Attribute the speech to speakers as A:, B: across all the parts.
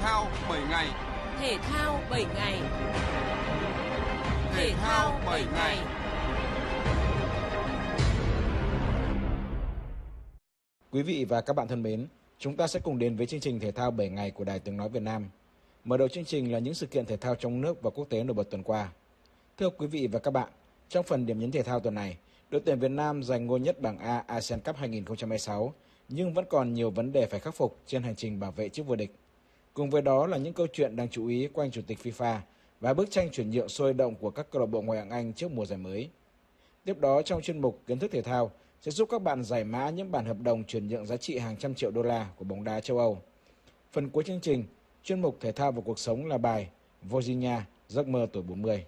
A: thao 7 ngày.
B: Thể thao 7 ngày. Thể thao 7 ngày.
C: Quý vị và các bạn thân mến, chúng ta sẽ cùng đến với chương trình Thể thao 7 ngày của Đài Tiếng nói Việt Nam. Mở đầu chương trình là những sự kiện thể thao trong nước và quốc tế nổi bật tuần qua. Thưa quý vị và các bạn, trong phần điểm nhấn thể thao tuần này, đội tuyển Việt Nam giành ngôi nhất bảng A ASEAN Cup 2026 nhưng vẫn còn nhiều vấn đề phải khắc phục trên hành trình bảo vệ chức vô địch. Cùng với đó là những câu chuyện đáng chú ý quanh chủ tịch FIFA và bức tranh chuyển nhượng sôi động của các câu lạc bộ ngoại hạng Anh trước mùa giải mới. Tiếp đó trong chuyên mục Kiến thức thể thao sẽ giúp các bạn giải mã những bản hợp đồng chuyển nhượng giá trị hàng trăm triệu đô la của bóng đá châu Âu. Phần cuối chương trình, chuyên mục Thể thao và cuộc sống là bài Vozinha, giấc mơ tuổi 40.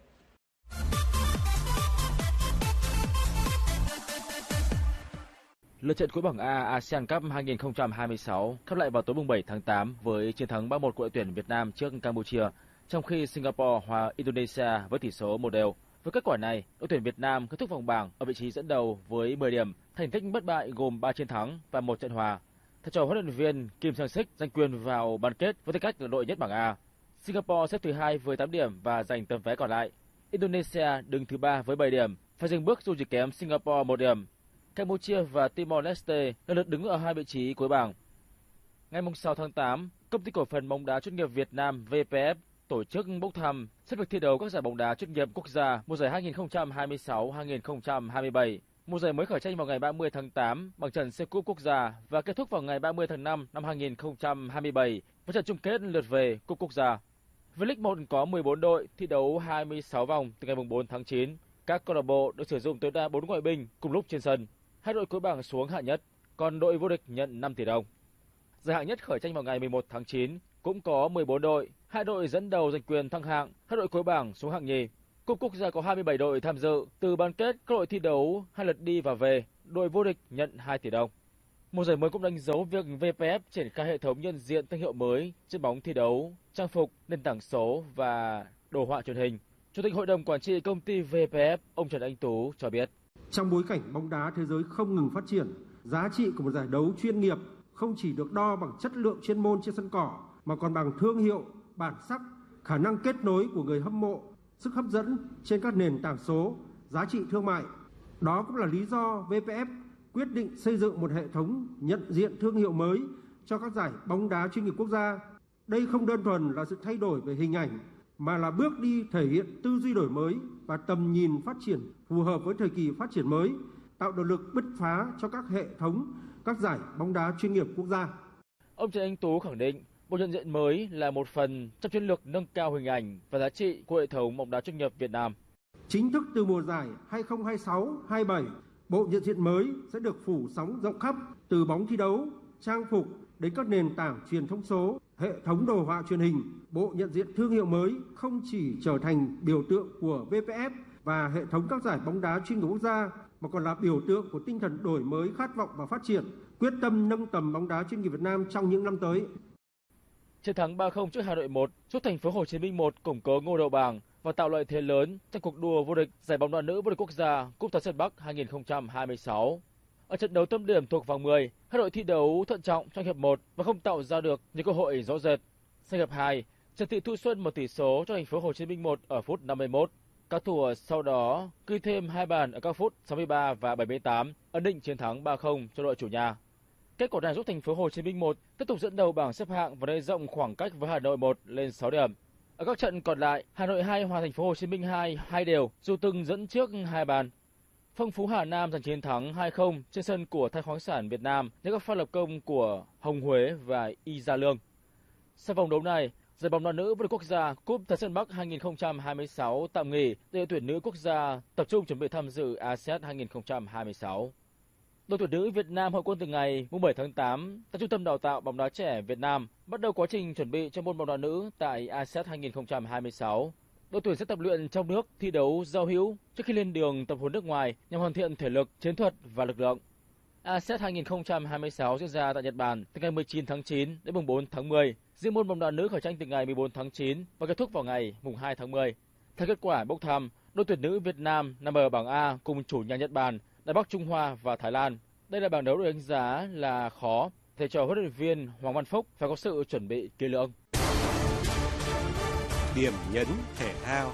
D: Lượt trận cuối bảng A ASEAN Cup 2026 khép lại vào tối 7 tháng 8 với chiến thắng 3-1 của đội tuyển Việt Nam trước Campuchia, trong khi Singapore hòa Indonesia với tỷ số 1-1. Với kết quả này, đội tuyển Việt Nam kết thúc vòng bảng ở vị trí dẫn đầu với 10 điểm, thành tích bất bại gồm 3 chiến thắng và 1 trận hòa. Thầy trò huấn luyện viên Kim Sang-sik giành quyền vào bán kết với tư cách là đội nhất bảng A. Singapore xếp thứ 2 với 8 điểm và giành tấm vé còn lại. Indonesia đứng thứ 3 với 7 điểm, phải dừng bước dù chỉ kém Singapore 1 điểm. Campuchia và Timor-Leste lần lượt đứng ở 2 vị trí cuối bảng. Ngày 6 tháng 8, Công ty cổ phần bóng đá chuyên nghiệp Việt Nam VPF tổ chức bốc thăm xét việc thi đấu các giải bóng đá chuyên nghiệp quốc gia mùa giải 2026-2027. Mùa giải mới khởi tranh vào ngày 30 tháng 8 bằng trận siêu cúp quốc gia và kết thúc vào ngày 30 tháng 5 năm 2027 với trận chung kết lượt về cúp quốc gia. V-League 1 có 14 đội thi đấu 26 vòng từ ngày 4 tháng 9. Các câu lạc bộ được sử dụng tối đa 4 ngoại binh cùng lúc trên sân. Hai đội cuối bảng xuống hạng nhất, còn đội vô địch nhận 5 tỷ đồng. Giải hạng nhất khởi tranh vào ngày 11 tháng 9 cũng có 14 đội, 2 đội dẫn đầu giành quyền thăng hạng, 2 đội cuối bảng xuống hạng nhì. Cúp quốc gia có 27 đội tham dự, từ bán kết các đội thi đấu 2 lượt đi và về, đội vô địch nhận 2 tỷ đồng. Mùa giải mới cũng đánh dấu việc VPF triển khai hệ thống nhận diện thương hiệu mới trên bóng thi đấu, trang phục, nền tảng số và đồ họa truyền hình. Chủ tịch Hội đồng Quản trị công ty VPF, ông Trần Anh Tú cho biết.
E: Trong bối cảnh bóng đá thế giới không ngừng phát triển, giá trị của một giải đấu chuyên nghiệp không chỉ được đo bằng chất lượng chuyên môn trên sân cỏ, mà còn bằng thương hiệu, bản sắc, khả năng kết nối của người hâm mộ, sức hấp dẫn trên các nền tảng số, giá trị thương mại. Đó cũng là lý do VPF quyết định xây dựng một hệ thống nhận diện thương hiệu mới cho các giải bóng đá chuyên nghiệp quốc gia. Đây không đơn thuần là sự thay đổi về hình ảnh, mà là bước đi thể hiện tư duy đổi mới và tầm nhìn phát triển phù hợp với thời kỳ phát triển mới, tạo động lực bứt phá cho các hệ thống, các giải bóng đá chuyên nghiệp quốc gia.
D: Ông Trần Anh Tú khẳng định, bộ nhận diện mới là một phần trong chiến lược nâng cao hình ảnh và giá trị của hệ thống bóng đá chuyên nghiệp Việt Nam.
E: Chính thức từ mùa giải 2026-27, bộ nhận diện mới sẽ được phủ sóng rộng khắp từ bóng thi đấu, trang phục đến các nền tảng truyền thông số, hệ thống đồ họa truyền hình. Bộ nhận diện thương hiệu mới không chỉ trở thành biểu tượng của VPF và hệ thống các giải bóng đá chuyên nghiệp quốc gia, mà còn là biểu tượng của tinh thần đổi mới, khát vọng và phát triển, quyết tâm nâng tầm bóng đá chuyên nghiệp Việt Nam trong những năm tới.
D: Chiến thắng 3-0 trước Hà Nội 1 giúp Thành phố Hồ Chí Minh 1 củng cố ngôi đầu bảng và tạo lợi thế lớn trong cuộc đua vô địch giải bóng đá nữ vô địch quốc gia Cúp Tân Sơn Bắc 2026. Ở trận đấu tâm điểm thuộc vòng 10, hai đội thi đấu thận trọng trong hiệp 1 và không tạo ra được những cơ hội rõ rệt. Sang hiệp 2, Trần Thị Thu Xuân một tỷ số cho Thành phố Hồ Chí Minh 1 ở phút 51. Các thủ sau đó ghi thêm 2 bàn ở các phút 63 và 78, ấn định chiến thắng 3-0 cho đội chủ nhà. Kết quả này giúp Thành phố Hồ Chí Minh 1 tiếp tục dẫn đầu bảng xếp hạng và nới rộng khoảng cách với Hà Nội 1 lên 6 điểm. Ở các trận còn lại, Hà Nội 2 hòa Thành phố Hồ Chí Minh 2 đều, dù từng dẫn trước 2 bàn. Phong Phú Hà Nam giành chiến thắng 2-0 trên sân của Than khoáng sản Việt Nam nhờ các pha lập công của Hồng Huế và Y Gia Lương. Sau vòng đấu này, giải bóng đá nữ vô địch quốc gia Cúp Tân Sơn Bắc 2026 tạm nghỉ để đội tuyển nữ quốc gia tập trung chuẩn bị tham dự ASEAN 2026. Đội tuyển nữ Việt Nam hội quân từ ngày 7 tháng 8 tại Trung tâm Đào tạo bóng đá trẻ Việt Nam bắt đầu quá trình chuẩn bị cho môn bóng đá nữ tại ASEAN 2026. Đội tuyển sẽ tập luyện trong nước, thi đấu giao hữu trước khi lên đường tập huấn nước ngoài nhằm hoàn thiện thể lực, chiến thuật và lực lượng. ASEAN 2026 diễn ra tại Nhật Bản từ ngày 19 tháng 9 đến mùng 4 tháng 10. Riêng môn bóng đá nữ khởi tranh từ ngày 14 tháng 9 và kết thúc vào ngày mùng 2 tháng 10. Theo kết quả bốc thăm, đội tuyển nữ Việt Nam nằm ở bảng A cùng chủ nhà Nhật Bản, Đài Bắc Trung Hoa và Thái Lan. Đây là bảng đấu được đánh giá là khó. Thầy trò huấn luyện viên Hoàng Văn Phúc phải có sự chuẩn bị kỹ lưỡng.
A: Điểm nhấn thể thao.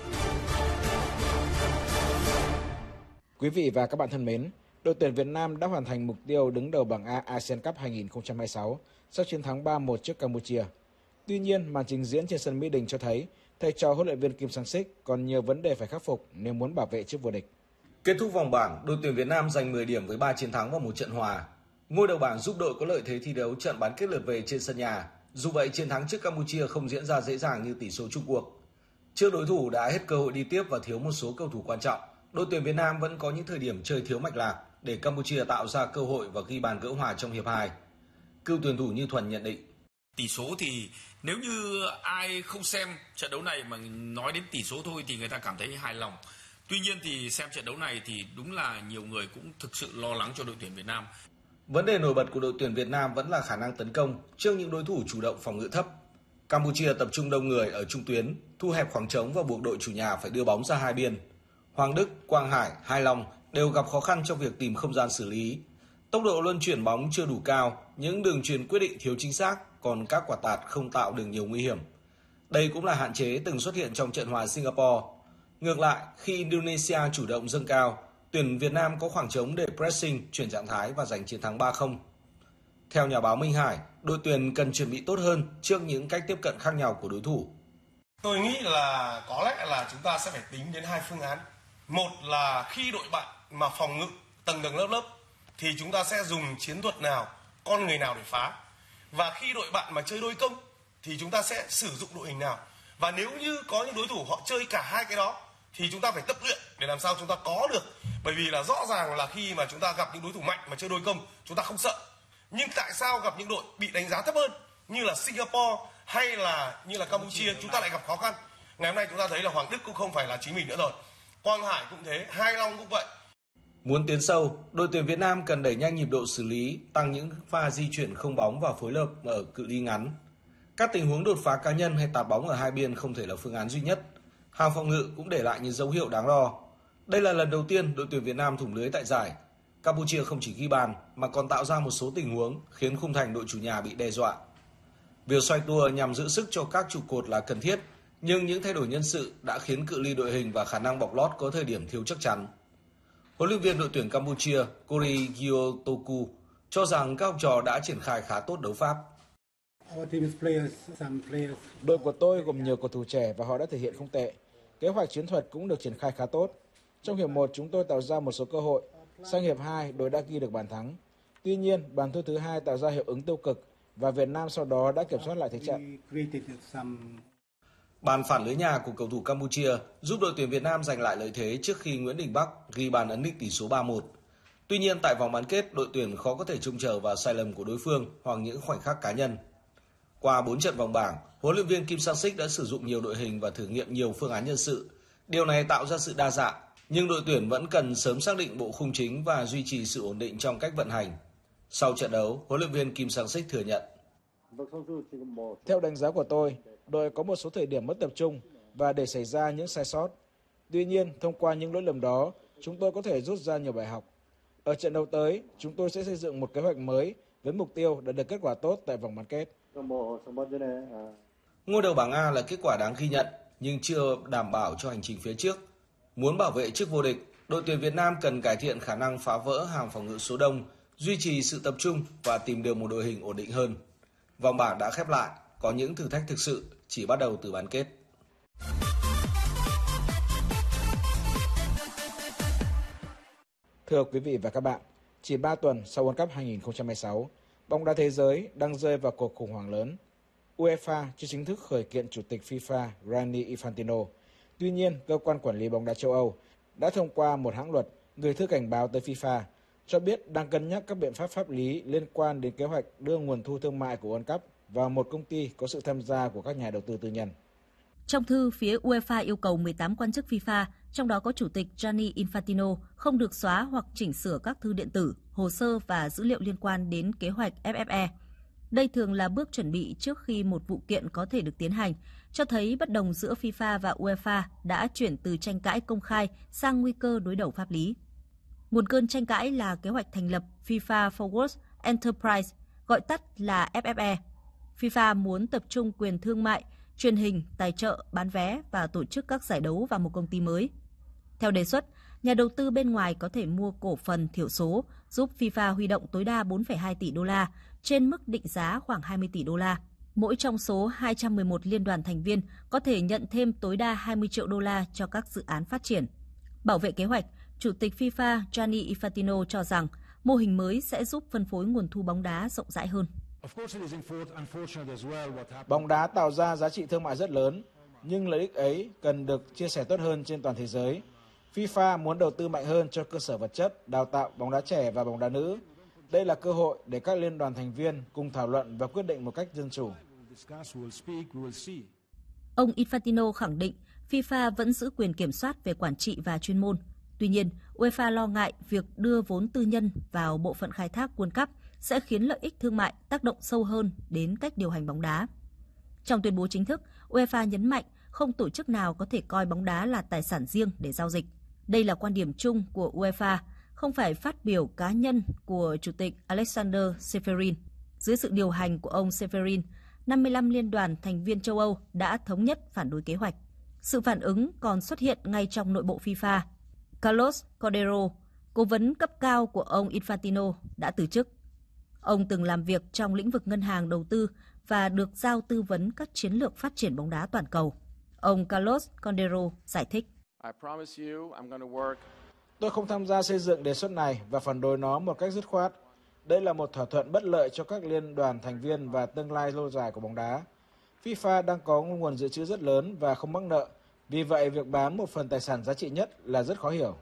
C: Quý vị và các bạn thân mến, đội tuyển Việt Nam đã hoàn thành mục tiêu đứng đầu bảng A ASEAN Cup 2026 sau chiến thắng 3-1 trước Campuchia. Tuy nhiên, màn trình diễn trên sân Mỹ Đình cho thấy thầy trò huấn luyện viên Kim Sang-sik còn nhiều vấn đề phải khắc phục nếu muốn bảo vệ chức vô địch.
F: Kết thúc vòng bảng, đội tuyển Việt Nam giành 10 điểm với 3 chiến thắng và 1 trận hòa. Ngôi đầu bảng giúp đội có lợi thế thi đấu trận bán kết lượt về trên sân nhà. Dù vậy, chiến thắng trước Campuchia không diễn ra dễ dàng như tỷ số chung cuộc. Trước đối thủ đã hết cơ hội đi tiếp và thiếu một số cầu thủ quan trọng, đội tuyển Việt Nam vẫn có những thời điểm chơi thiếu mạch lạc để Campuchia tạo ra cơ hội và ghi bàn gỡ hòa trong hiệp 2. Cựu tuyển thủ Như Thuần nhận định:
G: Tỷ số thì nếu như ai không xem trận đấu này mà nói đến tỷ số thôi thì người ta cảm thấy hài lòng. Tuy nhiên thì xem trận đấu này thì đúng là nhiều người cũng thực sự lo lắng cho đội tuyển Việt Nam.
F: Vấn đề nổi bật của đội tuyển Việt Nam vẫn là khả năng tấn công trước những đối thủ chủ động phòng ngự thấp. Campuchia tập trung đông người ở trung tuyến, thu hẹp khoảng trống và buộc đội chủ nhà phải đưa bóng ra hai biên. Hoàng Đức, Quang Hải, Hai Long đều gặp khó khăn trong việc tìm không gian xử lý. Tốc độ luân chuyển bóng chưa đủ cao, những đường chuyền quyết định thiếu chính xác, còn các quả tạt không tạo được nhiều nguy hiểm. Đây cũng là hạn chế từng xuất hiện trong trận hòa Singapore. Ngược lại, khi Indonesia chủ động dâng cao, tuyển Việt Nam có khoảng trống để pressing, chuyển trạng thái và giành chiến thắng 3-0. Theo nhà báo Minh Hải, đội tuyển cần chuẩn bị tốt hơn trước những cách tiếp cận khác nhau của đối thủ.
H: Tôi nghĩ là có lẽ là chúng ta sẽ phải tính đến hai phương án. Một là khi đội bạn mà phòng ngự tầng lớp thì chúng ta sẽ dùng chiến thuật nào, con người nào để phá. Và khi đội bạn mà chơi đôi công thì chúng ta sẽ sử dụng đội hình nào. Và nếu như có những đối thủ họ chơi cả hai cái đó thì chúng ta phải tập luyện để làm sao chúng ta có được. Bởi vì là rõ ràng là khi mà chúng ta gặp những đối thủ mạnh mà chơi đôi công, chúng ta không sợ. Nhưng tại sao gặp những đội bị đánh giá thấp hơn như là Singapore hay là như là Campuchia chúng ta lại gặp khó khăn? Ngày hôm nay chúng ta thấy là Hoàng Đức cũng không phải là chính mình nữa rồi. Quang Hải cũng thế, Hai Long cũng vậy.
F: Muốn tiến sâu, đội tuyển Việt Nam cần đẩy nhanh nhịp độ xử lý, tăng những pha di chuyển không bóng và phối hợp ở cự ly ngắn. Các tình huống đột phá cá nhân hay tạt bóng ở hai biên không thể là phương án duy nhất. Hàng phòng ngự cũng để lại những dấu hiệu đáng lo. Đây là lần đầu tiên đội tuyển Việt Nam thủng lưới tại giải. Campuchia không chỉ ghi bàn mà còn tạo ra một số tình huống khiến khung thành đội chủ nhà bị đe dọa. Việc xoay tua nhằm giữ sức cho các trụ cột là cần thiết, nhưng những thay đổi nhân sự đã khiến cự ly đội hình và khả năng bọc lót có thời điểm thiếu chắc chắn. Huấn luyện viên đội tuyển Campuchia Kori Gyotoku cho rằng các học trò đã triển khai khá tốt đấu pháp.
C: Đội của tôi gồm nhiều cầu thủ trẻ và họ đã thể hiện không tệ. Kế hoạch chiến thuật cũng được triển khai khá tốt. Trong hiệp 1 chúng tôi tạo ra một số cơ hội. Sang hiệp 2 đội đã ghi được bàn thắng. Tuy nhiên bàn thua thứ hai tạo ra hiệu ứng tiêu cực và Việt Nam sau đó đã kiểm soát lại thế trận.
F: Bàn phản lưới nhà của cầu thủ Campuchia giúp đội tuyển Việt Nam giành lại lợi thế trước khi Nguyễn Đình Bắc ghi bàn ấn định tỷ số 3-1. Tuy nhiên tại vòng bán kết, đội tuyển khó có thể trông chờ vào sai lầm của đối phương hoặc những khoảnh khắc cá nhân. Qua 4 trận vòng bảng, huấn luyện viên Kim Sang-sik đã sử dụng nhiều đội hình và thử nghiệm nhiều phương án nhân sự. Điều này tạo ra sự đa dạng, nhưng đội tuyển vẫn cần sớm xác định bộ khung chính và duy trì sự ổn định trong cách vận hành. Sau trận đấu, huấn luyện viên Kim Sang-sik thừa nhận:
C: Theo đánh giá của tôi, đội có một số thời điểm mất tập trung và để xảy ra những sai sót. Tuy nhiên, thông qua những lỗi lầm đó, chúng tôi có thể rút ra nhiều bài học. Ở trận đấu tới, chúng tôi sẽ xây dựng một kế hoạch mới với mục tiêu đạt được kết quả tốt tại vòng bán kết.
F: Ngôi đầu bảng A là kết quả đáng ghi nhận, nhưng chưa đảm bảo cho hành trình phía trước. Muốn bảo vệ chức vô địch, đội tuyển Việt Nam cần cải thiện khả năng phá vỡ hàng phòng ngự số đông, duy trì sự tập trung và tìm được một đội hình ổn định hơn. Vòng bảng đã khép lại, có những thử thách thực sự chỉ bắt đầu từ bán kết.
C: Thưa quý vị và các bạn, chỉ 3 tuần sau World Cup 2026, bóng đá thế giới đang rơi vào cuộc khủng hoảng lớn. UEFA chưa chính thức khởi kiện Chủ tịch FIFA Gianni Infantino. Tuy nhiên, cơ quan quản lý bóng đá châu Âu đã thông qua một hãng luật gửi thư cảnh báo tới FIFA, cho biết đang cân nhắc các biện pháp pháp lý liên quan đến kế hoạch đưa nguồn thu thương mại của World Cup vào một công ty có sự tham gia của các nhà đầu tư tư nhân.
I: Trong thư, phía UEFA yêu cầu 18 quan chức FIFA, trong đó có Chủ tịch Gianni Infantino, không được xóa hoặc chỉnh sửa các thư điện tử, hồ sơ và dữ liệu liên quan đến kế hoạch FFE. Đây thường là bước chuẩn bị trước khi một vụ kiện có thể được tiến hành, cho thấy bất đồng giữa FIFA và UEFA đã chuyển từ tranh cãi công khai sang nguy cơ đối đầu pháp lý. Nguồn cơn tranh cãi là kế hoạch thành lập FIFA Forward Enterprise, gọi tắt là FFE. FIFA muốn tập trung quyền thương mại truyền hình, tài trợ, bán vé và tổ chức các giải đấu vào một công ty mới. Theo đề xuất, nhà đầu tư bên ngoài có thể mua cổ phần thiểu số, giúp FIFA huy động tối đa 4,2 tỷ đô la trên mức định giá khoảng 20 tỷ đô la. Mỗi trong số 211 liên đoàn thành viên có thể nhận thêm tối đa 20 triệu đô la cho các dự án phát triển. Bảo vệ kế hoạch, Chủ tịch FIFA Gianni Infantino cho rằng mô hình mới sẽ giúp phân phối nguồn thu bóng đá rộng rãi hơn.
C: Bóng đá tạo ra giá trị thương mại rất lớn, nhưng lợi ích ấy cần được chia sẻ tốt hơn trên toàn thế giới. FIFA muốn đầu tư mạnh hơn cho cơ sở vật chất, đào tạo bóng đá trẻ và bóng đá nữ. Đây là cơ hội để các liên đoàn thành viên cùng thảo luận và quyết định một cách dân chủ.
I: Ông Infantino khẳng định FIFA vẫn giữ quyền kiểm soát về quản trị và chuyên môn. Tuy nhiên, UEFA lo ngại việc đưa vốn tư nhân vào bộ phận khai thác World Cup sẽ khiến lợi ích thương mại tác động sâu hơn đến cách điều hành bóng đá. Trong tuyên bố chính thức, UEFA nhấn mạnh không tổ chức nào có thể coi bóng đá là tài sản riêng để giao dịch. Đây là quan điểm chung của UEFA, không phải phát biểu cá nhân của Chủ tịch Alexander Seferin. Dưới sự điều hành của ông Seferin, 55 liên đoàn thành viên châu Âu đã thống nhất phản đối kế hoạch. Sự phản ứng còn xuất hiện ngay trong nội bộ FIFA. Carlos Cordero, cố vấn cấp cao của ông Infantino, đã từ chức. Ông từng làm việc trong lĩnh vực ngân hàng đầu tư và được giao tư vấn các chiến lược phát triển bóng đá toàn cầu. Ông Carlos Cordero giải thích.
C: Tôi không tham gia xây dựng đề xuất này và phản đối nó một cách dứt khoát. Đây là một thỏa thuận bất lợi cho các liên đoàn thành viên và tương lai lâu dài của bóng đá. FIFA đang có nguồn dự trữ rất lớn và không mắc nợ. Vì vậy, việc bán một phần tài sản giá trị nhất là rất khó hiểu.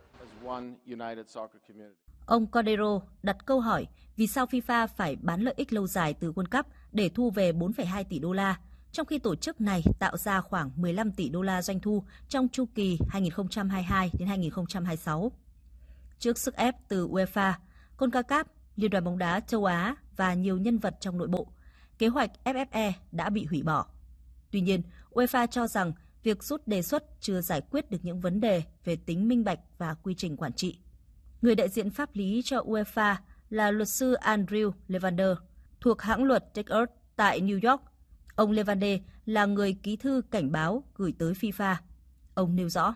I: Ông Cordero đặt câu hỏi vì sao FIFA phải bán lợi ích lâu dài từ World Cup để thu về 4,2 tỷ đô la, trong khi tổ chức này tạo ra khoảng 15 tỷ đô la doanh thu trong chu kỳ 2022 đến 2026. Trước sức ép từ UEFA, CONCACAF, Liên đoàn bóng đá châu Á và nhiều nhân vật trong nội bộ, kế hoạch FFE đã bị hủy bỏ. Tuy nhiên, UEFA cho rằng việc rút đề xuất chưa giải quyết được những vấn đề về tính minh bạch và quy trình quản trị. Người đại diện pháp lý cho UEFA là luật sư Andrew Levander, thuộc hãng luật Techert tại New York. Ông Levander là người ký thư cảnh báo gửi tới FIFA. Ông nêu rõ.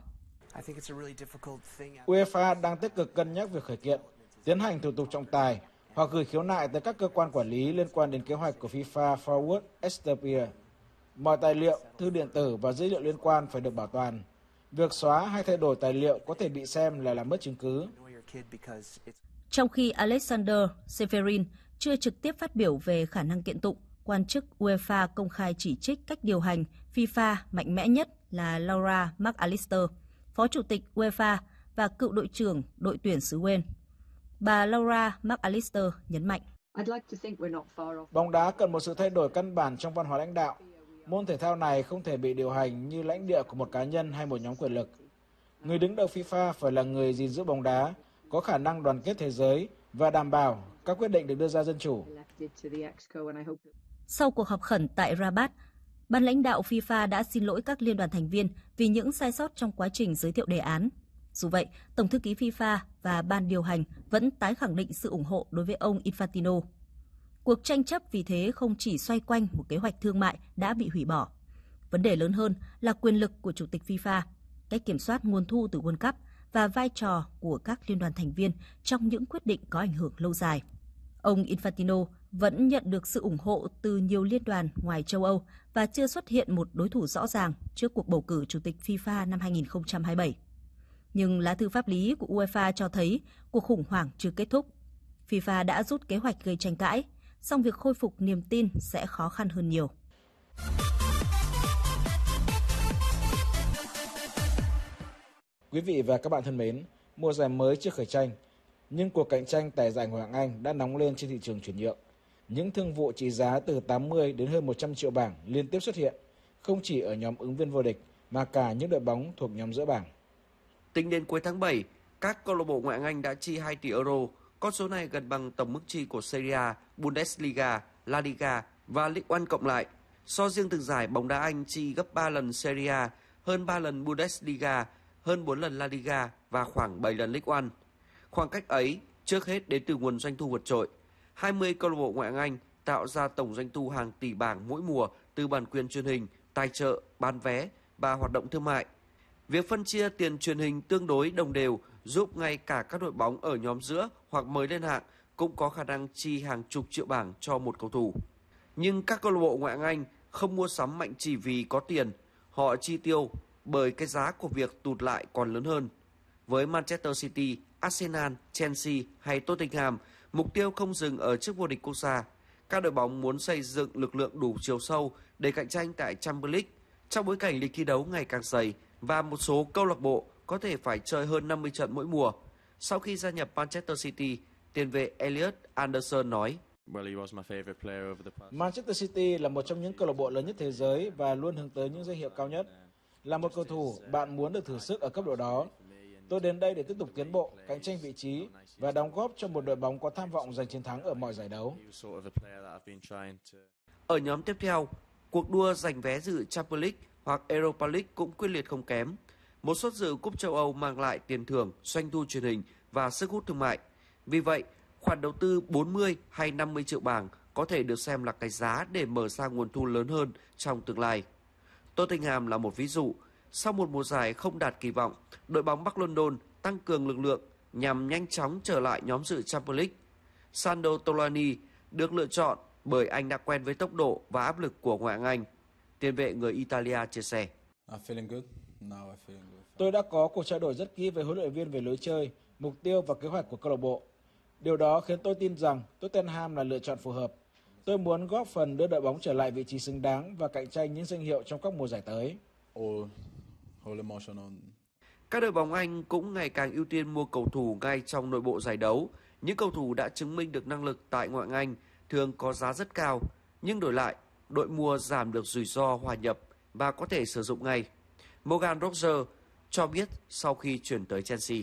C: UEFA đang tích cực cân nhắc việc khởi kiện, tiến hành thủ tục trọng tài hoặc gửi khiếu nại tới các cơ quan quản lý liên quan đến kế hoạch của FIFA Forward Exterior. Mọi tài liệu, thư điện tử và dữ liệu liên quan phải được bảo toàn. Việc xóa hay thay đổi tài liệu có thể bị xem là làm mất chứng cứ.
I: Trong khi Alexander Seferin chưa trực tiếp phát biểu về khả năng kiện tụng, quan chức UEFA công khai chỉ trích cách điều hành FIFA mạnh mẽ nhất là Laura McAllister, phó chủ tịch UEFA và cựu đội trưởng đội tuyển xứ Wales. Bà Laura McAllister nhấn mạnh.
C: Bóng đá cần một sự thay đổi căn bản trong văn hóa lãnh đạo. Môn thể thao này không thể bị điều hành như lãnh địa của một cá nhân hay một nhóm quyền lực. Người đứng đầu FIFA phải là người gìn giữ bóng đá, có khả năng đoàn kết thế giới và đảm bảo các quyết định được đưa ra dân chủ.
I: Sau cuộc họp khẩn tại Rabat, ban lãnh đạo FIFA đã xin lỗi các liên đoàn thành viên vì những sai sót trong quá trình giới thiệu đề án. Dù vậy, Tổng thư ký FIFA và ban điều hành vẫn tái khẳng định sự ủng hộ đối với ông Infantino. Cuộc tranh chấp vì thế không chỉ xoay quanh một kế hoạch thương mại đã bị hủy bỏ. Vấn đề lớn hơn là quyền lực của Chủ tịch FIFA, cách kiểm soát nguồn thu từ World Cup và vai trò của các liên đoàn thành viên trong những quyết định có ảnh hưởng lâu dài. Ông Infantino vẫn nhận được sự ủng hộ từ nhiều liên đoàn ngoài châu Âu và chưa xuất hiện một đối thủ rõ ràng trước cuộc bầu cử Chủ tịch FIFA năm 2027. Nhưng lá thư pháp lý của UEFA cho thấy cuộc khủng hoảng chưa kết thúc. FIFA đã rút kế hoạch gây tranh cãi, song việc khôi phục niềm tin sẽ khó khăn hơn nhiều.
C: Quý vị và các bạn thân mến, mùa giải mới chưa khởi tranh, nhưng cuộc cạnh tranh tại giải Ngoại hạng Anh đã nóng lên trên thị trường chuyển nhượng. Những thương vụ trị giá từ 80 đến hơn 100 triệu bảng liên tiếp xuất hiện, không chỉ ở nhóm ứng viên vô địch mà cả những đội bóng thuộc nhóm giữa bảng.
A: Tính đến cuối tháng 7, các câu lạc bộ Ngoại hạng Anh đã chi 2 tỷ euro. Con số này gần bằng tổng mức chi của Serie A, Bundesliga, La Liga và Ligue 1 cộng lại. So riêng từng giải, bóng đá Anh chi gấp 3 lần Serie A, hơn 3 lần Bundesliga, hơn 4 lần La Liga và khoảng 7 lần Ligue 1. Khoảng cách ấy trước hết đến từ nguồn doanh thu vượt trội. 20 câu lạc bộ Ngoại hạng Anh tạo ra tổng doanh thu hàng tỷ bảng mỗi mùa từ bản quyền truyền hình, tài trợ, bán vé và hoạt động thương mại. Việc phân chia tiền truyền hình tương đối đồng đều giúp ngay cả các đội bóng ở nhóm giữa hoặc mới lên hạng cũng có khả năng chi hàng chục triệu bảng cho một cầu thủ. Nhưng các câu lạc bộ ngoại hạng Anh không mua sắm mạnh chỉ vì có tiền, họ chi tiêu bởi cái giá của việc tụt lại còn lớn hơn. Với Manchester City, Arsenal, Chelsea hay Tottenham, mục tiêu không dừng ở chức vô địch quốc gia. Các đội bóng muốn xây dựng lực lượng đủ chiều sâu để cạnh tranh tại Champions League trong bối cảnh lịch thi đấu ngày càng dày và một số câu lạc bộ có thể phải chơi hơn 50 trận mỗi mùa. Sau khi gia nhập Manchester City, tiền vệ Elliot Anderson nói:
C: Manchester City là một trong những câu lạc bộ lớn nhất thế giới và luôn hướng tới những danh hiệu cao nhất. Là một cầu thủ, bạn muốn được thử sức ở cấp độ đó. Tôi đến đây để tiếp tục tiến bộ, cạnh tranh vị trí và đóng góp cho một đội bóng có tham vọng giành chiến thắng ở mọi giải đấu.
A: Ở nhóm tiếp theo, cuộc đua giành vé dự Champions League hoặc Europa League cũng quyết liệt không kém. Một suất dự cúp châu Âu mang lại tiền thưởng, doanh thu truyền hình và sức hút thương mại. Vì vậy, khoản đầu tư 40 hay 50 triệu bảng có thể được xem là cái giá để mở ra nguồn thu lớn hơn trong tương lai. Tottenham là một ví dụ. Sau một mùa giải không đạt kỳ vọng, đội bóng Bắc London tăng cường lực lượng nhằm nhanh chóng trở lại nhóm dự Champions League. Sandro Tonali được lựa chọn bởi anh đã quen với tốc độ và áp lực của ngoại hạng Anh. Tiền vệ người Italia chia sẻ:
C: Tôi đã có cuộc trao đổi rất kỹ với huấn luyện viên về lối chơi, mục tiêu và kế hoạch của câu lạc bộ. Điều đó khiến tôi tin rằng Tottenham là lựa chọn phù hợp. Tôi muốn góp phần đưa đội bóng trở lại vị trí xứng đáng và cạnh tranh những danh hiệu trong các mùa giải tới.
A: Các đội bóng Anh cũng ngày càng ưu tiên mua cầu thủ ngay trong nội bộ giải đấu. Những cầu thủ đã chứng minh được năng lực tại ngoại hạng Anh thường có giá rất cao, nhưng đổi lại, đội mua giảm được rủi ro hòa nhập và có thể sử dụng ngay. Morgan Rogers cho biết sau khi chuyển tới Chelsea.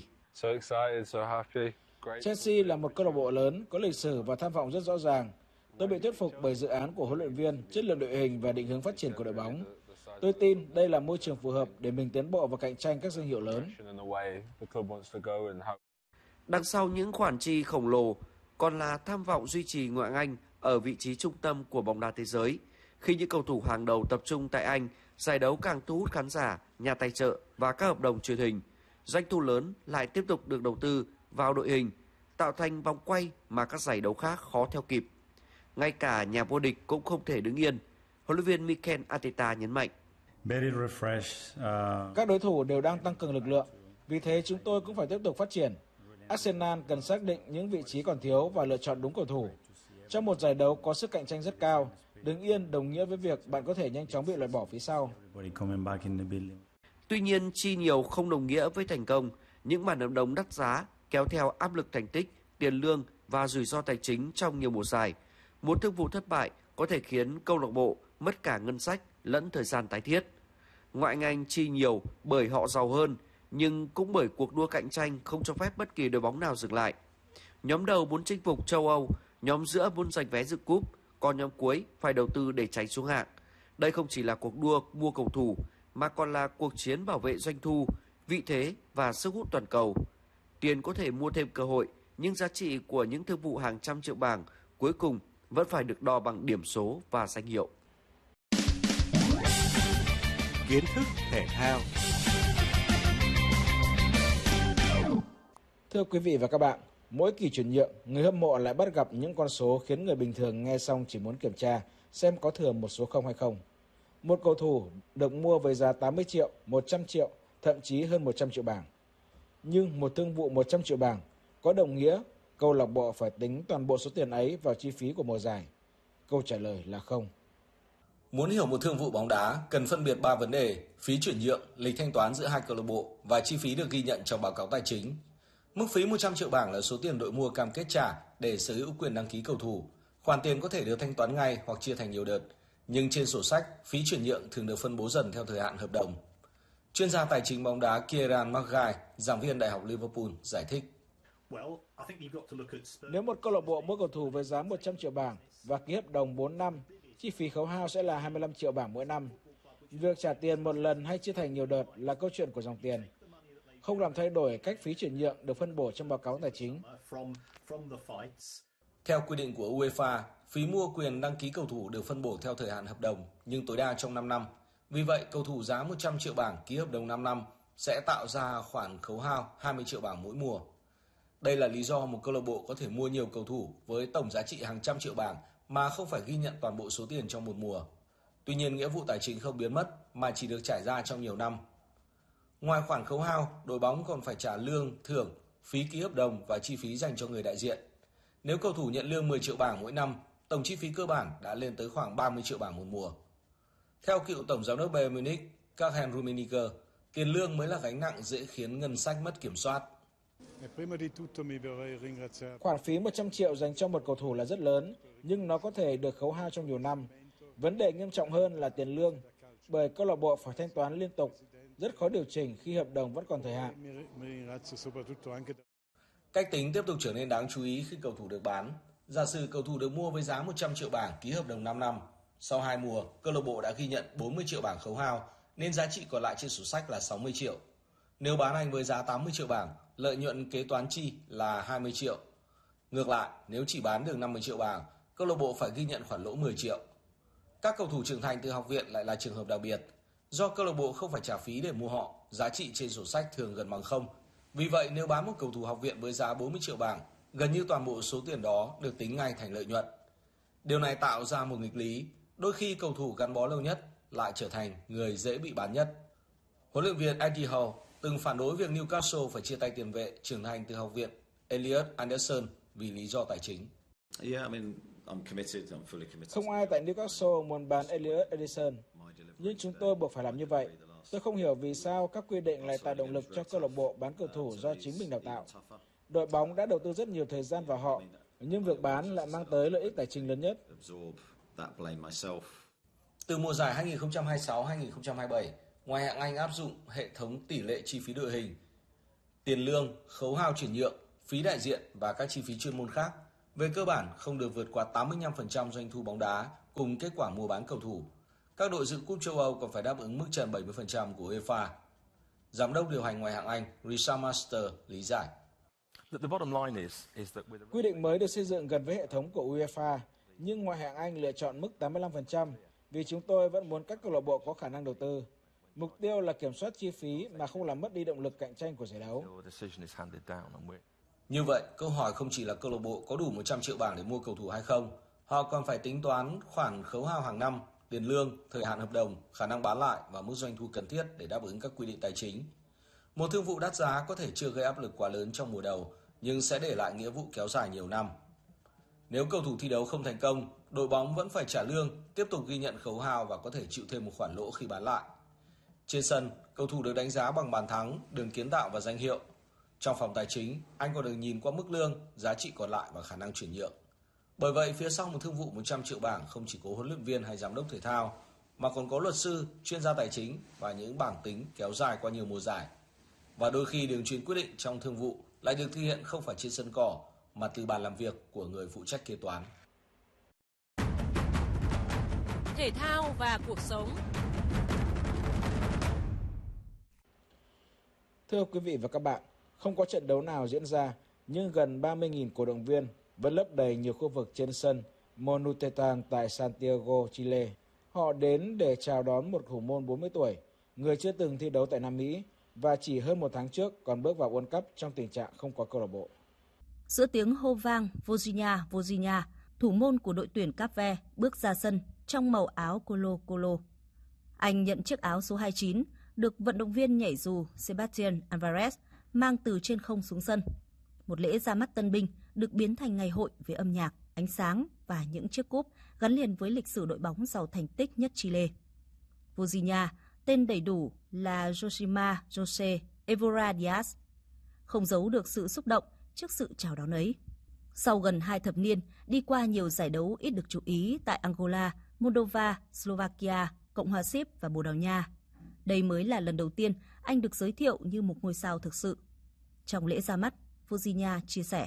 C: Chelsea là một câu lạc bộ lớn, có lịch sử và tham vọng rất rõ ràng. Tôi bị thuyết phục bởi dự án của huấn luyện viên, chất lượng đội hình và định hướng phát triển của đội bóng. Tôi tin đây là môi trường phù hợp để mình tiến bộ và cạnh tranh các danh hiệu lớn.
A: Đằng sau những khoản chi khổng lồ còn là tham vọng duy trì ngoại hạng Anh ở vị trí trung tâm của bóng đá thế giới. Khi những cầu thủ hàng đầu tập trung tại Anh, giải đấu càng thu hút khán giả, nhà tài trợ và các hợp đồng truyền hình. Doanh thu lớn lại tiếp tục được đầu tư vào đội hình, tạo thành vòng quay mà các giải đấu khác khó theo kịp. Ngay cả nhà vô địch cũng không thể đứng yên. Huấn luyện viên Mikel Arteta nhấn mạnh:
C: Các đối thủ đều đang tăng cường lực lượng, vì thế chúng tôi cũng phải tiếp tục phát triển. Arsenal cần xác định những vị trí còn thiếu và lựa chọn đúng cầu thủ. Trong một giải đấu có sức cạnh tranh rất cao, đứng yên đồng nghĩa với việc bạn có thể nhanh chóng bị loại bỏ phía sau.
A: Tuy nhiên, chi nhiều không đồng nghĩa với thành công. Những bản hợp đồng đắt giá kéo theo áp lực thành tích, tiền lương và rủi ro tài chính trong nhiều mùa giải. Một thương vụ thất bại có thể khiến câu lạc bộ mất cả ngân sách lẫn thời gian tái thiết. Ngoại hạng Anh chi nhiều bởi họ giàu hơn, nhưng cũng bởi cuộc đua cạnh tranh không cho phép bất kỳ đội bóng nào dừng lại. Nhóm đầu muốn chinh phục châu Âu, nhóm giữa muốn giành vé dự cúp, còn nhóm cuối phải đầu tư để tránh xuống hạng. Đây không chỉ là cuộc đua mua cầu thủ, mà còn là cuộc chiến bảo vệ doanh thu, vị thế và sức hút toàn cầu. Tiền có thể mua thêm cơ hội, nhưng giá trị của những thương vụ hàng trăm triệu bảng cuối cùng vẫn phải được đo bằng điểm số và danh hiệu.
J: Kiến thức thể thao.
C: Thưa quý vị và các bạn, mỗi kỳ chuyển nhượng, người hâm mộ lại bắt gặp những con số khiến người bình thường nghe xong chỉ muốn kiểm tra xem có thừa một số 0 hay không. Một cầu thủ được mua với giá 80 triệu, 100 triệu, thậm chí hơn 100 triệu bảng. Nhưng một thương vụ 100 triệu bảng có đồng nghĩa câu lạc bộ phải tính toàn bộ số tiền ấy vào chi phí của mùa giải? Câu trả lời là không.
F: Muốn hiểu một thương vụ bóng đá, cần phân biệt 3 vấn đề: phí chuyển nhượng, lịch thanh toán giữa hai câu lạc bộ và chi phí được ghi nhận trong báo cáo tài chính. Mức phí 100 triệu bảng là số tiền đội mua cam kết trả để sở hữu quyền đăng ký cầu thủ. Khoản tiền có thể được thanh toán ngay hoặc chia thành nhiều đợt, nhưng trên sổ sách, phí chuyển nhượng thường được phân bố dần theo thời hạn hợp đồng. Chuyên gia tài chính bóng đá Kieran Mackay, giảng viên Đại học Liverpool, giải thích:
C: Nếu một câu lạc bộ mua cầu thủ với giá 100 triệu bảng và ký hợp đồng 4 năm, chi phí khấu hao sẽ là 25 triệu bảng mỗi năm. Việc trả tiền một lần hay chia thành nhiều đợt là câu chuyện của dòng tiền, không làm thay đổi cách phí chuyển nhượng được phân bổ trong báo cáo tài chính.
F: Theo quy định của UEFA, phí mua quyền đăng ký cầu thủ được phân bổ theo thời hạn hợp đồng, nhưng tối đa trong 5 năm. Vì vậy, cầu thủ giá 100 triệu bảng ký hợp đồng 5 năm sẽ tạo ra khoản khấu hao 20 triệu bảng mỗi mùa. Đây là lý do một câu lạc bộ có thể mua nhiều cầu thủ với tổng giá trị hàng trăm triệu bảng mà không phải ghi nhận toàn bộ số tiền trong một mùa. Tuy nhiên, nghĩa vụ tài chính không biến mất mà chỉ được trải ra trong nhiều năm. Ngoài khoản khấu hao, đội bóng còn phải trả lương, thưởng, phí ký hợp đồng và chi phí dành cho người đại diện. Nếu cầu thủ nhận lương 10 triệu bảng mỗi năm, tổng chi phí cơ bản đã lên tới khoảng 30 triệu bảng một mùa. Theo cựu tổng giám đốc Bayern Munich, Karl-Heinz Rummenigge, tiền lương mới là gánh nặng dễ khiến ngân sách mất kiểm soát.
C: Khoản phí 100 triệu dành cho một cầu thủ là rất lớn, nhưng nó có thể được khấu hao trong nhiều năm. Vấn đề nghiêm trọng hơn là tiền lương, bởi câu lạc bộ phải thanh toán liên tục, rất khó điều chỉnh khi hợp đồng vẫn còn thời hạn.
F: Cách tính tiếp tục trở nên đáng chú ý khi cầu thủ được bán. Giả sử cầu thủ được mua với giá 100 triệu bảng ký hợp đồng 5 năm. Sau 2 mùa, câu lạc bộ đã ghi nhận 40 triệu bảng khấu hao, nên giá trị còn lại trên sổ sách là 60 triệu. Nếu bán anh với giá 80 triệu bảng, lợi nhuận kế toán chi là 20 triệu. Ngược lại, nếu chỉ bán được 50 triệu bảng, câu lạc bộ phải ghi nhận khoản lỗ 10 triệu. Các cầu thủ trưởng thành từ học viện lại là trường hợp đặc biệt. Do câu lạc bộ không phải trả phí để mua họ, giá trị trên sổ sách thường gần bằng không. Vì vậy, nếu bán một cầu thủ học viện với giá 40 triệu bảng, gần như toàn bộ số tiền đó được tính ngay thành lợi nhuận. Điều này tạo ra một nghịch lý, đôi khi cầu thủ gắn bó lâu nhất lại trở thành người dễ bị bán nhất. Huấn luyện viên Eddie Howe từng phản đối việc Newcastle phải chia tay tiền vệ trưởng thành từ học viện Elliot Anderson vì lý do tài chính.
C: Không ai tại Newcastle muốn bán Elliot Anderson, nhưng chúng tôi buộc phải làm như vậy. Tôi không hiểu vì sao các quy định lại tạo động lực cho câu lạc bộ bán cầu thủ do chính mình đào tạo. Đội bóng đã đầu tư rất nhiều thời gian vào họ, nhưng việc bán lại mang tới lợi ích tài chính lớn nhất.
F: Từ mùa giải 2026-2027, ngoài hạng Anh áp dụng hệ thống tỷ lệ chi phí đội hình, tiền lương, khấu hao chuyển nhượng, phí đại diện và các chi phí chuyên môn khác, về cơ bản không được vượt qua 85% doanh thu bóng đá cùng kết quả mua bán cầu thủ. Các đội dự cúp châu Âu còn phải đáp ứng mức trần 70% của UEFA. Giám đốc điều hành ngoại hạng Anh Richard Master lý giải.
C: Quy định mới được xây dựng gần với hệ thống của UEFA, nhưng ngoại hạng Anh lựa chọn mức 85% vì chúng tôi vẫn muốn các câu lạc bộ có khả năng đầu tư. Mục tiêu là kiểm soát chi phí mà không làm mất đi động lực cạnh tranh của giải đấu.
F: Như vậy, câu hỏi không chỉ là câu lạc bộ có đủ 100 triệu bảng để mua cầu thủ hay không, họ còn phải tính toán khoản khấu hao hàng năm, tiền lương, thời hạn hợp đồng, khả năng bán lại và mức doanh thu cần thiết để đáp ứng các quy định tài chính. Một thương vụ đắt giá có thể chưa gây áp lực quá lớn trong mùa đầu, nhưng sẽ để lại nghĩa vụ kéo dài nhiều năm. Nếu cầu thủ thi đấu không thành công, đội bóng vẫn phải trả lương, tiếp tục ghi nhận khấu hao và có thể chịu thêm một khoản lỗ khi bán lại. Trên sân, cầu thủ được đánh giá bằng bàn thắng, đường kiến tạo và danh hiệu. Trong phòng tài chính, anh còn được nhìn qua mức lương, giá trị còn lại và khả năng chuyển nhượng. Bởi vậy, phía sau một thương vụ 100 triệu bảng không chỉ có huấn luyện viên hay giám đốc thể thao, mà còn có luật sư, chuyên gia tài chính và những bảng tính kéo dài qua nhiều mùa giải. Và đôi khi đường truyền quyết định trong thương vụ lại được thực hiện không phải trên sân cỏ, mà từ bàn làm việc của người phụ trách kế toán.
B: Thể thao và cuộc sống.
C: Thưa quý vị và các bạn, không có trận đấu nào diễn ra, nhưng gần 30.000 cổ động viên vẫn lấp đầy nhiều khu vực trên sân Monumental tại Santiago, Chile. Họ đến để chào đón một thủ môn 40 tuổi, người chưa từng thi đấu tại Nam Mỹ và chỉ hơn một tháng trước còn bước vào World Cup trong tình trạng không có câu lạc bộ.
I: Giữa tiếng hô vang Vozinha, thủ môn của đội tuyển Cape Verde bước ra sân trong màu áo Colo-Colo. Anh nhận chiếc áo số 29 được vận động viên nhảy dù Sebastián Alvarez mang từ trên không xuống sân. Một lễ ra mắt tân binh được biến thành ngày hội với âm nhạc, ánh sáng và những chiếc cúp gắn liền với lịch sử đội bóng giàu thành tích nhất Chile. Vozinha, tên đầy đủ là Josimar José Evora Diaz, không giấu được sự xúc động trước sự chào đón ấy. Sau gần 2 thập niên đi qua nhiều giải đấu ít được chú ý tại Angola, Moldova, Slovakia, Cộng hòa Séc và Bồ Đào Nha, đây mới là lần đầu tiên anh được giới thiệu như một ngôi sao thực sự. Trong lễ ra mắt, Vozinha chia sẻ: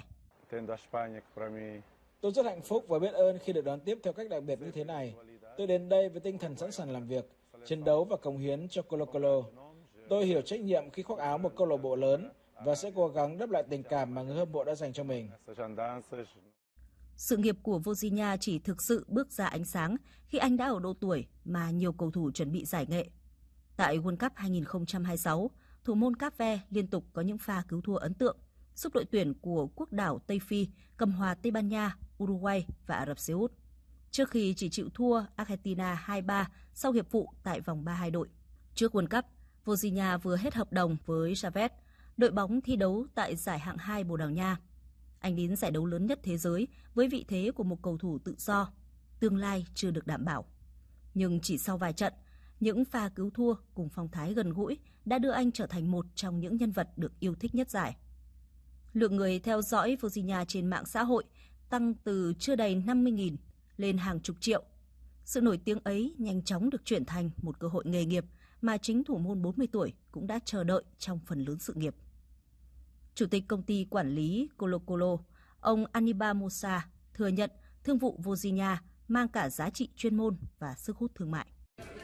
C: Tôi rất hạnh phúc và biết ơn khi được đón tiếp theo cách đặc biệt như thế này. Tôi đến đây với tinh thần sẵn sàng làm việc, chiến đấu và cống hiến cho Colo-Colo. Tôi hiểu trách nhiệm khi khoác áo một câu lạc bộ lớn và sẽ cố gắng đáp lại tình cảm mà người hâm mộ đã dành cho mình.
I: Sự nghiệp của Wozniak chỉ thực sự bước ra ánh sáng khi anh đã ở độ tuổi mà nhiều cầu thủ chuẩn bị giải nghệ. Tại World Cup 2026, thủ môn Cape liên tục có những pha cứu thua ấn tượng, giúp đội tuyển của quốc đảo Tây Phi cầm hòa Tây Ban Nha, Uruguay và Ả Rập Xê Út, trước khi chỉ chịu thua Argentina 2-3 sau hiệp phụ tại vòng 32 đội. Trước World Cup, Wozniak vừa hết hợp đồng với Chavez, đội bóng thi đấu tại giải hạng 2 Bồ Đào Nha. Anh đến giải đấu lớn nhất thế giới với vị thế của một cầu thủ tự do, tương lai chưa được đảm bảo. Nhưng chỉ sau vài trận, những pha cứu thua cùng phong thái gần gũi đã đưa anh trở thành một trong những nhân vật được yêu thích nhất giải. Lượng người theo dõi Wozniak trên mạng xã hội tăng từ chưa đầy 50.000 lên hàng chục triệu. Sự nổi tiếng ấy nhanh chóng được chuyển thành một cơ hội nghề nghiệp mà chính thủ môn 40 tuổi cũng đã chờ đợi trong phần lớn sự nghiệp. Chủ tịch công ty quản lý Colo-Colo, ông Aníbal Mosa thừa nhận thương vụ Wozniak mang cả giá trị chuyên môn và sức hút thương mại.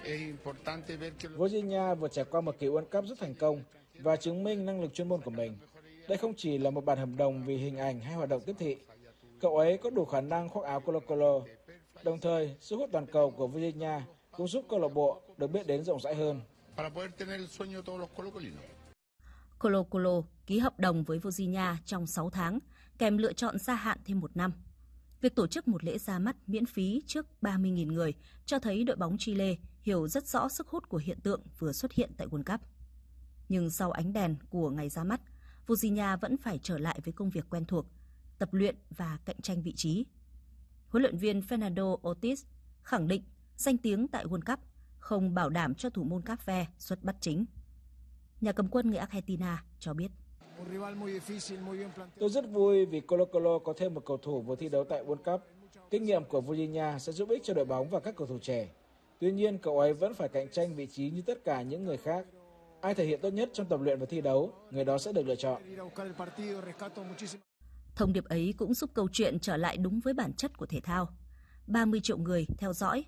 C: Wozniak vừa trải qua một kỳ World Cup rất thành công và chứng minh năng lực chuyên môn của mình. Đây không chỉ là một bản hợp đồng vì hình ảnh hay hoạt động tiếp thị. Cậu ấy có đủ khả năng khoác áo Colo-Colo. Đồng thời, sức hút toàn cầu của Wozniak cũng giúp câu lạc bộ được biết đến rộng rãi hơn.
I: Colo-Colo ký hợp đồng với Wozniak trong 6 tháng, kèm lựa chọn gia hạn thêm 1 năm. Việc tổ chức một lễ ra mắt miễn phí trước 30.000 người cho thấy đội bóng Chile hiểu rất rõ sức hút của hiện tượng vừa xuất hiện tại World Cup. Nhưng sau ánh đèn của ngày ra mắt, Wozniak vẫn phải trở lại với công việc quen thuộc, tập luyện và cạnh tranh vị trí. Huấn luyện viên Fernando Ortiz khẳng định danh tiếng tại World Cup không bảo đảm cho thủ môn Cape xuất bắt chính. Nhà cầm quân người Argentina cho biết:
C: Tôi rất vui vì Colo-Colo có thêm một cầu thủ vừa thi đấu tại World Cup. Kinh nghiệm của Wozniak sẽ giúp ích cho đội bóng và các cầu thủ trẻ. Tuy nhiên, cậu ấy vẫn phải cạnh tranh vị trí như tất cả những người khác. Ai thể hiện tốt nhất trong tập luyện và thi đấu, người đó sẽ được lựa chọn.
I: Thông điệp ấy cũng giúp câu chuyện trở lại đúng với bản chất của thể thao. 30 triệu người theo dõi